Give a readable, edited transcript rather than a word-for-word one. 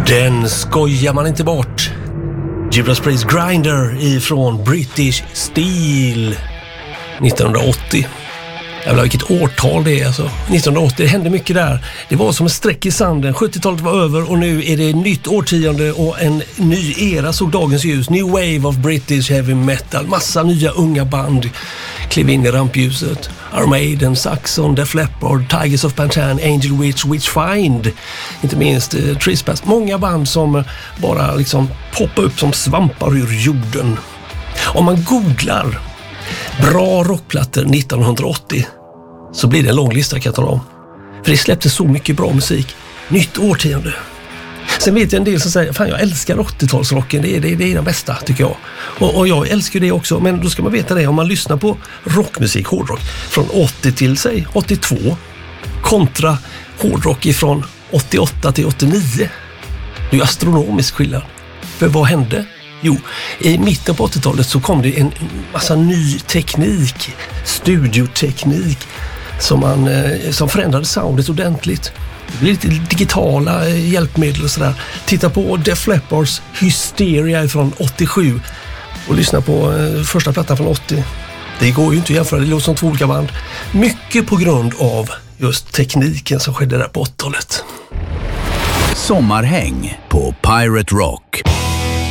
Den skojar man inte bort. Judas Priest Grinder ifrån British Steel 1980. Jävlar vilket årtal det är alltså. 1980, det hände mycket där. Det var som en streck i sanden. 70-talet var över och nu är det ett nytt årtionde och en ny era såg dagens ljus. New wave of British heavy metal. Massa nya unga band klev in i rampljuset. Iron Maiden, Saxon, Def Leppard, Tigers of Pantang, Angel Witch, Witchfind. Inte minst Trespass. Många band som bara liksom poppar upp som svampar ur jorden. Om man googlar bra rockplattor 1980 så blir det en lång lista kan jag tala om. För det släpptes så mycket bra musik. Nytt årtionde. Sen vet jag en del som säger fan jag älskar 80-talsrocken, det är den bästa tycker jag. Och jag älskar det också, men då ska man veta det om man lyssnar på rockmusik, hårdrock från 80 till säg 82 kontra hårdrock ifrån 88 till 89. Det är ju astronomisk skillnad. För vad hände? Jo, i mitten på 80-talet så kom det en massa ny teknik, studioteknik som förändrade soundet ordentligt. Det blev lite digitala hjälpmedel och sådär. Titta på Def Leppards Hysteria från 87 och lyssna på första plattan från 80. Det går ju inte att jämföra, det låter som två olika band. Mycket på grund av just tekniken som skedde där på 80-talet. Sommarhäng på Pirate Rock.